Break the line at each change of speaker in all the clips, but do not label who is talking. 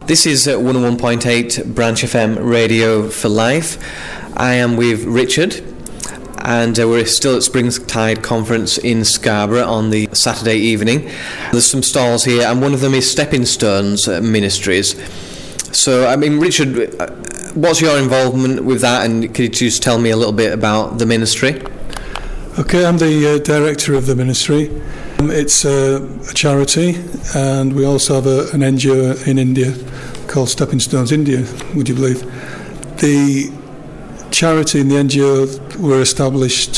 This is 101.8 Branch FM Radio for Life. I am with Richard, and we're still at Springtide Conference in Scarborough on the Saturday evening. There's some stalls here, and one of them is Stepping Stones Ministries. So, I mean, Richard, what's your involvement with that, and could you just tell me a little bit about the ministry?
Okay, I'm the director of the ministry. It's a charity, and we also have an NGO in India called Stepping Stones India, would you believe. The charity and the NGO were established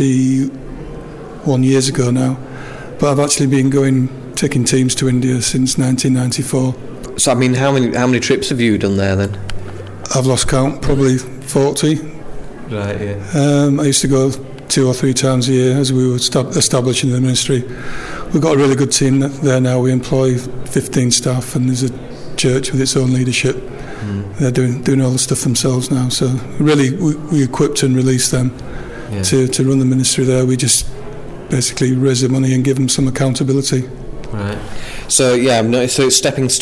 21 years ago now, but I've actually been taking teams to India since 1994.
So, I mean, how many trips have you done there then?
I've lost count, probably 40.
Right, yeah.
I used to go 2 or 3 times a year as we were establishing the ministry. We've got a really good team there now. We employ 15 staff, and there's a church with its own leadership. They're doing all the stuff themselves now. So really, we equipped and released them to run the ministry there. We just basically raise the money and give them some accountability.
Right. So yeah, I've noticed. So it's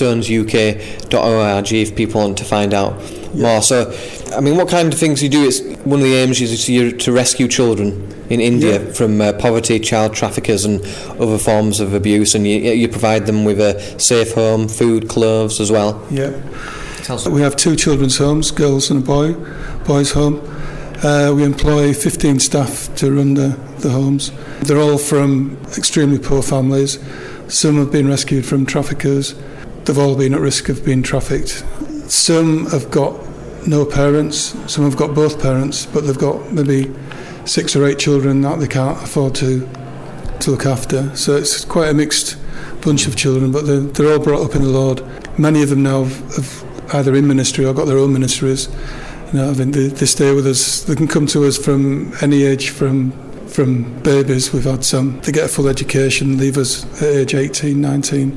steppingstonesuk.org if people want to find out more. So, I mean, what kind of things you do? It's one of the aims is to rescue children in India from poverty, child traffickers, and other forms of abuse, and you provide them with a safe home, food, clothes as well.
Yeah. We have 2 children's homes, girls and a boys' home. We employ 15 staff to run the homes. They're all from extremely poor families. Some have been rescued from traffickers. They've all been at risk of being trafficked. Some have got no parents, some have got both parents, but they've got maybe 6 or 8 children that they can't afford to look after. So it's quite a mixed bunch of children, but they're all brought up in the Lord. Many of them now have either in ministry or got their own ministries. I think they stay with us. They can come to us from any age, from babies. We've had some. They get a full education, leave us at age 18, 19,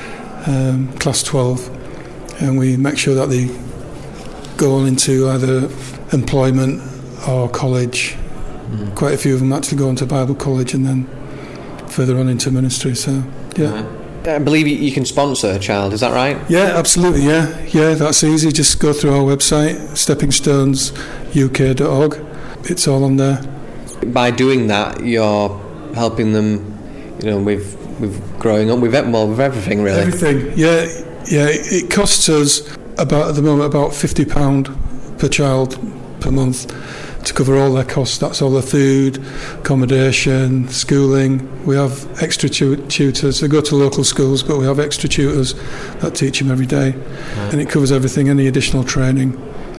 class 12, and we make sure that they go on into either employment or college. Quite a few of them actually go on to Bible college and then further on into ministry. So, yeah.
Right. I believe you can sponsor a child, is that right?
Yeah, absolutely, yeah, that's easy. Just go through our website, steppingstonesuk.org. It's all on there.
By doing that, you're helping them, with growing up, with everything, really.
Everything, yeah. It costs us at the moment about £50 per child per month to cover all their costs. That's all the food, accommodation, schooling. We have extra tutors. They go to local schools, but we have extra tutors that teach them every day. Right. And it covers everything, any additional training,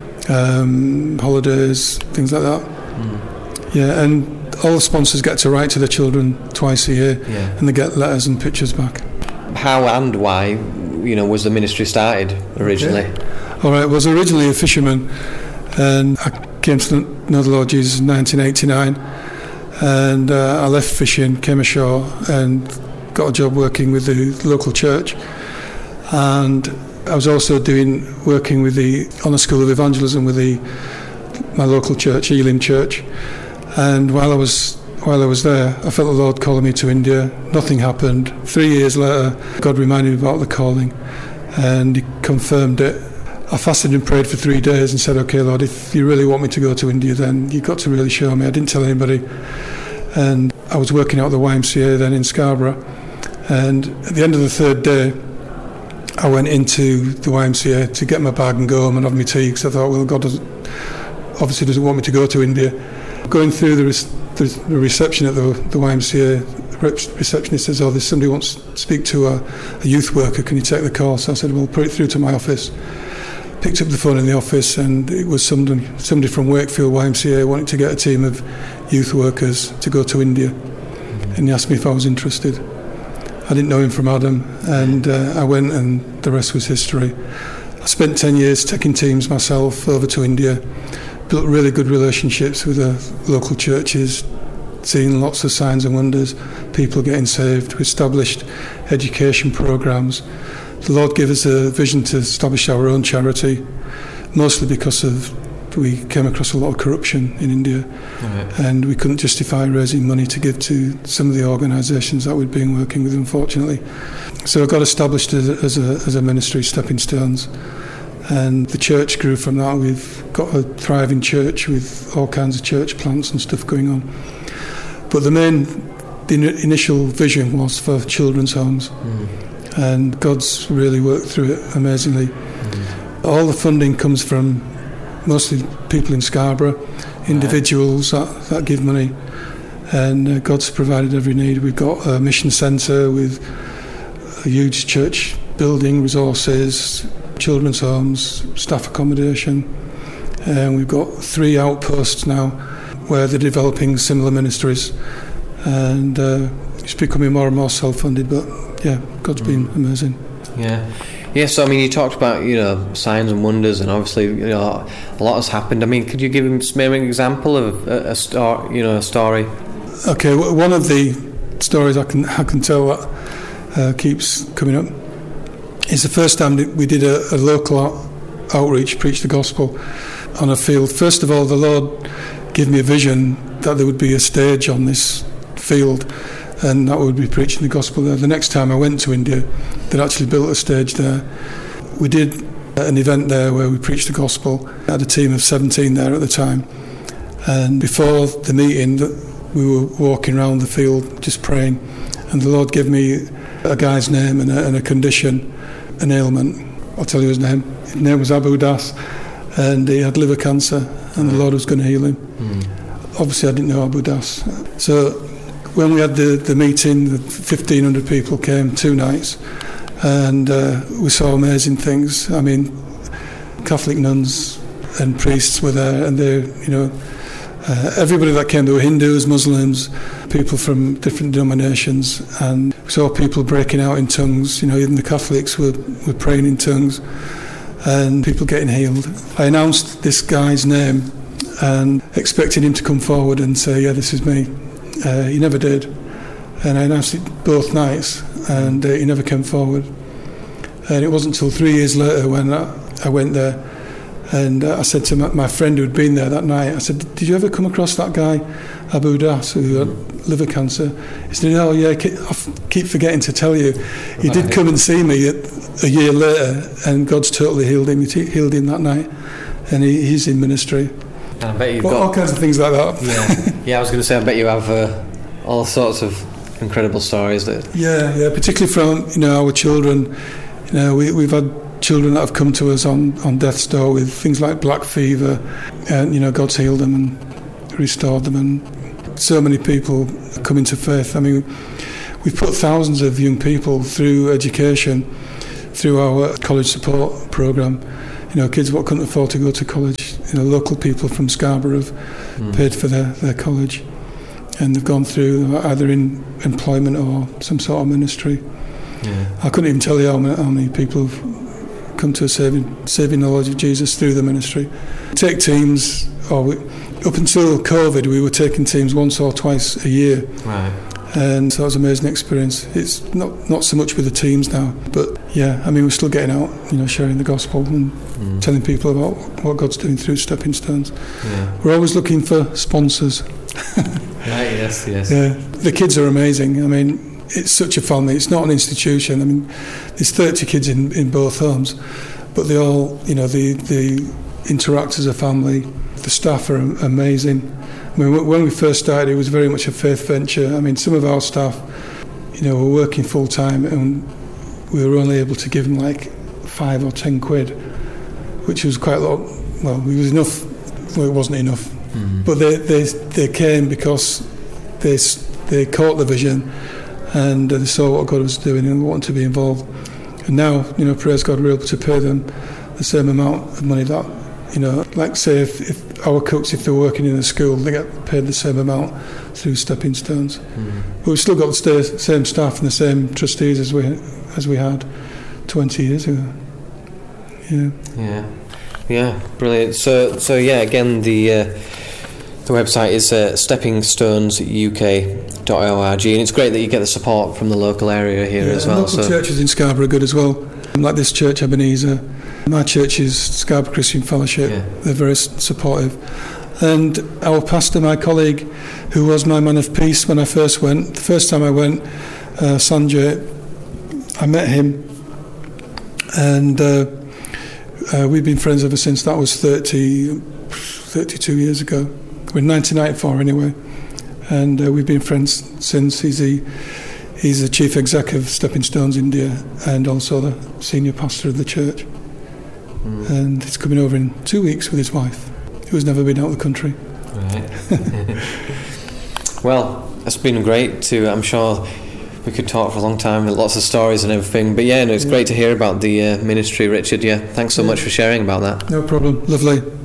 holidays, things like that. Yeah, and all the sponsors get to write to the children twice a year, and they get letters and pictures back. How
and why, was the ministry started originally?
Yeah. All right, I was originally a fisherman, and I came to know the Lord Jesus in 1989, and I left fishing, came ashore, and got a job working with the local church. And I was also working on a school of evangelism with my local church, Elim Church. And while I was there, I felt the Lord calling me to India. Nothing happened. 3 years later, God reminded me about the calling, and He confirmed it. I fasted and prayed for 3 days and said, "Okay, Lord, if you really want me to go to India, then you've got to really show me." I didn't tell anybody, and I was working out at the YMCA then in Scarborough. And at the end of the 3rd day, I went into the YMCA to get my bag and go home and have my tea, because I thought, well, God obviously doesn't want me to go to India. Going through the reception at the YMCA, the receptionist says, "Oh, there's somebody who wants to speak to a youth worker. Can you take the call?" So I said, "Well, put it through to my office." Picked up the phone in the office, and it was somebody from Wakefield YMCA wanting to get a team of youth workers to go to India, and he asked me if I was interested. I didn't know him from Adam, and I went, and the rest was history. I spent 10 years taking teams myself over to India, built really good relationships with the local churches, seeing lots of signs and wonders, people getting saved. We established education programs. The Lord gave us a vision to establish our own charity, mostly because of we came across a lot of corruption in India,
Right.
and we couldn't justify raising money to give to some of the organisations that we'd been working with, unfortunately. So I got established as a ministry, Stepping Stones, and the church grew from that. We've got a thriving church with all kinds of church plants and stuff going on. But the initial vision was for children's homes, and God's really worked through it amazingly. All the funding comes from mostly people in Scarborough, individuals that give money, and God's provided every need. We've got a mission centre with a huge church building, resources, children's homes, staff accommodation, and we've got 3 outposts now where they're developing similar ministries, and it's becoming more and more self-funded, but yeah, God's been amazing.
Yeah, so I mean, you talked about, signs and wonders, and obviously, a lot has happened. I mean, could you give us maybe an example of a story?
Okay, one of the stories I can tell that keeps coming up is the first time that we did a local outreach, preach the gospel on a field. First of all, the Lord gave me a vision that there would be a stage on this field, and that would be preaching the gospel there. The next time I went to India, they'd actually built a stage there. We did an event there where we preached the gospel. I had a team of 17 there at the time, and before the meeting we were walking around the field just praying, and the Lord gave me a guy's name and a condition, an ailment. I'll tell you his name. His name was Abu Das, and he had liver cancer, and the Lord was going to heal him. Obviously I didn't know Abu Das. So when we had the meeting, the 1,500 people came 2 nights, and we saw amazing things. I mean, Catholic nuns and priests were there, and they, everybody that came, there were Hindus, Muslims, people from different denominations, and we saw people breaking out in tongues. Even the Catholics were praying in tongues, and people getting healed. I announced this guy's name and expected him to come forward and say, yeah, this is me. He never did, and I announced it both nights, and he never came forward. And it wasn't until 3 years later when I went there, and I said to my friend who had been there that night, I said, did you ever come across that guy Abu Das who had liver cancer? He said, oh yeah, I keep forgetting to tell you, he did come and see me a year later, and God's totally healed him. He healed him that night, and he's in ministry.
I bet you've
got all kinds of things like that.
Yeah, I was going to say, I bet you have all sorts of incredible stories.
Yeah, particularly from our children. We've had children that have come to us on death's door with things like black fever, and God's healed them and restored them, and so many people come into faith. I mean, we've put thousands of young people through education through our college support programme. Kids what couldn't afford to go to college, local people from Scarborough have paid for their college, and they've gone through either in employment or some sort of ministry. I couldn't even tell you how many people have come to a saving knowledge of Jesus through the ministry. Take teams, up until COVID, we were taking teams once or twice a year.
Right.
And so it was an amazing experience. It's not so much with the teams now, but yeah, I mean, we're still getting out, sharing the gospel and telling people about what God's doing through Stepping Stones. We're always looking for sponsors.
Right, yes.
Yeah, the kids are amazing. I mean, it's such a family. It's not an institution. I mean, there's 30 kids in both homes, but they all, they interact as a family. The staff are amazing. I mean, when we first started, it was very much a faith venture. I mean, some of our staff, were working full time, and we were only able to give them like 5 or 10 quid, which was quite a lot. Well, it was enough. Well, it wasn't enough, but they came because they caught the vision, and they saw what God was doing and wanted to be involved. And now, praise God, we're able to pay them the same amount of money that, like say if our cooks, if they're working in a school, they get paid the same amount through Stepping Stones. But we've still got the same staff and the same trustees as we had 20 years ago.
Yeah, brilliant. So yeah, again, the website is steppingstonesuk.org, and it's great that you get the support from the local area here as well.
Local churches in Scarborough are good as well. like this church, Ebenezer. My church is Scarborough Christian Fellowship.
Yeah.
They're very supportive. And our pastor, my colleague, who was my man of peace when I first went, the first time I went, Sanjay, I met him, and we've been friends ever since. That was 32 years ago. We're 1994 anyway, and we've been friends since. He's the chief exec of Stepping Stones India and also the senior pastor of the church. And he's coming over in 2 weeks with his wife, who's never been out of the country.
Right. Well, it's been great I'm sure we could talk for a long time, lots of stories and everything. But it's great to hear about the ministry, Richard. Yeah, thanks so much for sharing about that.
No problem. Lovely.